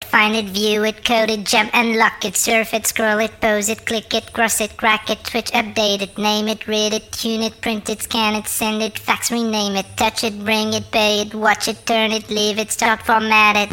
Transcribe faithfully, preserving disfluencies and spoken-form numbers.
find it, view it, code it, jump and lock it, surf it, scroll it, pose it, click it, cross it, crack it, switch, update it, name it, read it, tune it, print it, scan it, send it, fax, rename it, touch it, bring it, pay it, watch it, turn it, leave it, stop, format it.